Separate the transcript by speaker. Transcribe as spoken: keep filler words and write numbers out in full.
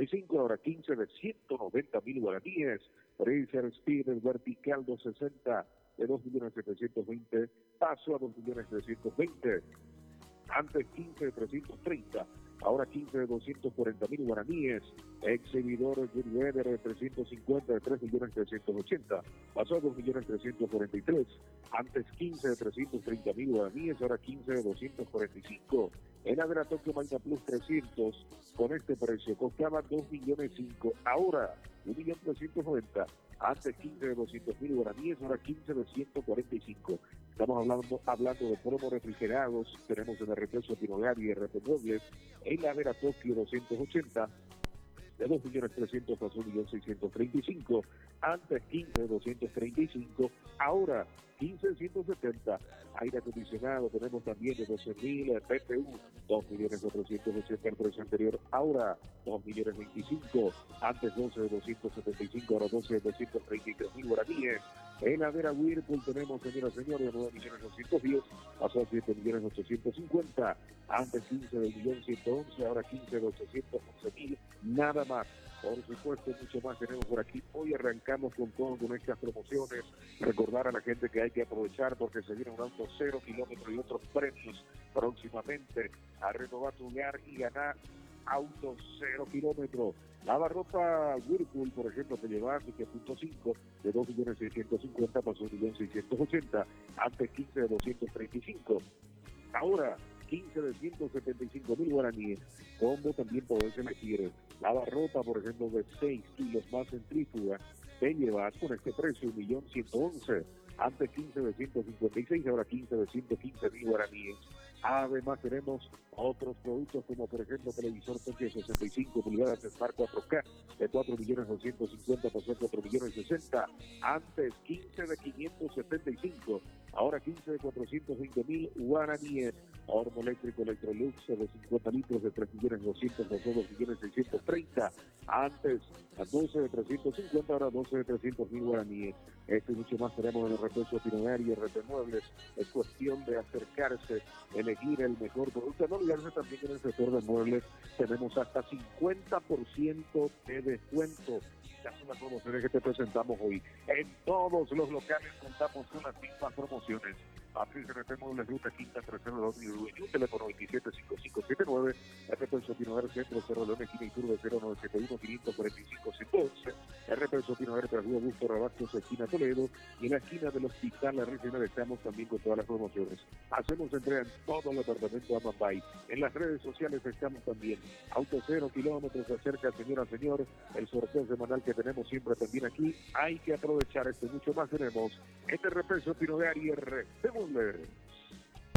Speaker 1: cinco, ahora quince de ciento noventa mil guaraníes. Racer Speed vertical doscientos sesenta de dos millones setecientos veinte, paso a dos millones trescientos veinte. Antes quince de trescientos treinta, ahora quince de doscientos cuarenta mil guaraníes. Exhibidor Goodweather de trescientos cincuenta de tres millones trescientos ochenta, pasó a dos millones trescientos cuarenta y tres. Antes quince de trescientos treinta mil guaraníes, ahora quince de doscientos cuarenta y cinco. Heladera Tokyo Magna Plus trescientos, con este precio costaba dos millones cinco, ahora un millón trescientos noventa. Antes quince de doscientos mil guaraníes, ahora quince de ciento cuarenta y cinco. Estamos hablando, hablando de promos refrigerados. Tenemos en R P Sotinogar y R P Muebles. Heladera Tokyo doscientos ochenta, de dos millones trescientos pasó un millón seiscientos treinta y cinco. Antes quince de doscientos treinta y cinco, ahora quince de ciento setenta. Aire acondicionado tenemos también de doce mil, P T U dos millones cuatrocientos ochenta el precio anterior, ahora dos millones veinticinco. Antes doce de doscientos setenta y cinco, ahora doce de doscientos treinta y tres mil guaraníes. Heladera Whirlpool tenemos, señoras y señores, nueve millones doscientos diez, pasó a siete millones ochocientos cincuenta. Antes quince del millón ciento once, ahora quince de ochocientos once mil, nada más. Por supuesto, mucho más tenemos por aquí. Hoy arrancamos con todo, con estas promociones. Recordar a la gente que hay que aprovechar porque se viene un auto cero kilómetros y otros premios próximamente. A renovar tu hogar y ganar autos cero kilómetros. Lavarropa Whirlpool, por ejemplo, te llevas siete punto cinco de dos millones seiscientos cincuenta, pasó un millón seiscientos ochenta. Antes quince de doscientos treinta y cinco. Ahora quince de ciento setenta y cinco mil guaraníes. Combo también podés elegir. Lavarropa, por ejemplo, de seis kilos más centrífuga, te llevas con este precio un millón ciento once. Antes quince de ciento cincuenta y seis, ahora quince de ciento quince mil guaraníes. Además tenemos otros productos como por ejemplo televisor Tokyo sesenta y cinco pulgadas Smart cuatro K de cuatro millones doscientos cincuenta, pasó a cuatro millones sesenta. Antes quince de quinientos setenta y cinco, ahora quince de cuatrocientos veinte mil guaraníes. Horno eléctrico Electrolux de cincuenta litros de tres millones doscientos, pasó a dos millones seiscientos treinta. Antes a doce de trescientos cincuenta, ahora doce de trescientos mil guaraníes. Esto y mucho más tenemos en el R P Sotinogar y R P Muebles. Es cuestión de acercarse, elegir el mejor producto. No olvidarse también que en el sector de muebles tenemos hasta cincuenta por ciento de descuento. Estas son las promociones que te presentamos hoy. En todos los locales contamos con las mismas promociones. Así se retemos la ruta Quinta trescientos dos y Uruguay, teléfono veintisiete cincuenta y cinco setenta y nueve, R P Sotinogar Centro, Cerro León, esquina y Turbe cero nueve siete uno, quinientos cuarenta y cinco ciento once, R P Sotinogar tras Rua Augusto Rabastos, esquina Toledo, y en la esquina del Hospital La Regional estamos también con todas las promociones. Hacemos entrega en todo el departamento de Amambay. En las redes sociales estamos también. Auto cero kilómetros, se acerca, señora, señor, el sorteo semanal que tenemos siempre también aquí. Hay que aprovechar esto y mucho más tenemos. Este R P Sotinogar y R P Muebles.